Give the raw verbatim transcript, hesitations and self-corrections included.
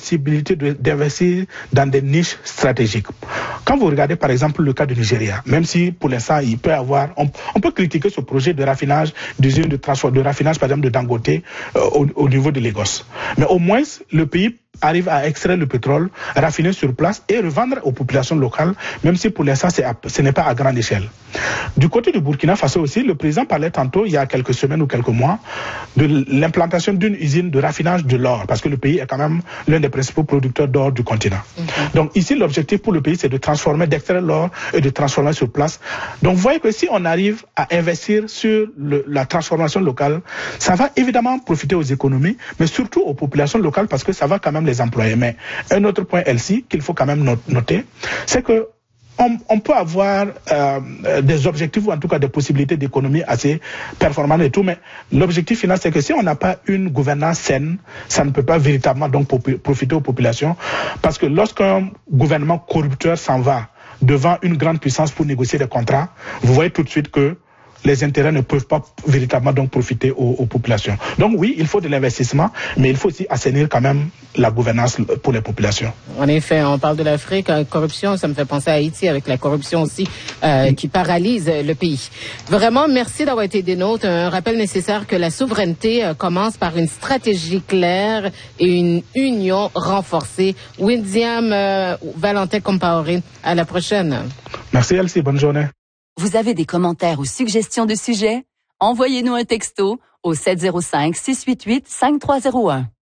possibilité de, d'investir dans des niches stratégiques. Quand vous regardez par exemple le cas du Nigeria, même si pour l'instant il peut avoir, on, on peut critiquer ce projet de raffinage, d'usine de transport, de raffinage par exemple de Dangote euh, au, au niveau de Lagos. Mais au moins le pays arrive à extraire le pétrole, raffiner sur place et revendre aux populations locales, même si pour l'instant c'est à, ce n'est pas à grande échelle. Du côté du Burkina Faso aussi, le président parlait tantôt, il y a quelques semaines ou quelques mois, de l'implantation d'une usine de raffinage de l'or, parce que le pays est quand même l'un des principaux producteurs d'or du continent. Mm-hmm. Donc ici, l'objectif pour le pays, c'est de transformer, d'extraire l'or et de transformer sur place. Donc vous voyez que si on arrive à investir sur le, la transformation locale, ça va évidemment profiter aux économies, mais surtout aux populations locales, parce que ça va quand même les employés. Mais un autre point, Elsie, qu'il faut quand même noter, c'est que on, on peut avoir euh, des objectifs ou en tout cas des possibilités d'économie assez performantes et tout, mais l'objectif final, c'est que si on n'a pas une gouvernance saine, ça ne peut pas véritablement donc profiter aux populations, parce que lorsqu'un gouvernement corrupteur s'en va devant une grande puissance pour négocier des contrats, vous voyez tout de suite que les intérêts ne peuvent pas véritablement donc profiter aux, aux populations. Donc oui, il faut de l'investissement, mais il faut aussi assainir quand même la gouvernance pour les populations. En effet, on parle de l'Afrique, corruption, ça me fait penser à Haïti avec la corruption aussi euh, qui paralyse le pays. Vraiment, merci d'avoir été des nôtres. Un rappel nécessaire que la souveraineté euh, commence par une stratégie claire et une union renforcée. William euh, Valentin Compaoré, à la prochaine. Merci Elsie, bonne journée. Vous avez des commentaires ou suggestions de sujets? Envoyez-nous un texto au sept zéro cinq, six huit huit, cinq trois zéro un.